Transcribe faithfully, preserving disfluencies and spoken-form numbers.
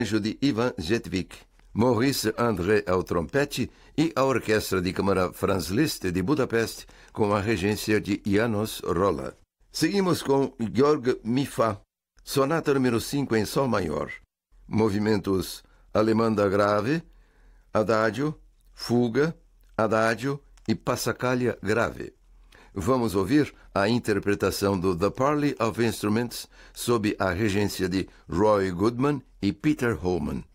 de Ivan Jetvik, Maurice André ao trompete e a Orquestra de Câmara Franz Liszt de Budapeste com a regência de János Rolla. Seguimos com Georg Mifá, Sonata número cinco em Sol maior. Movimentos Allemanda grave, Adagio, Fuga, Adagio e Passacaglia grave. Vamos ouvir a interpretação do The Parley of Instruments sob a regência de Roy Goodman e Peter Holman.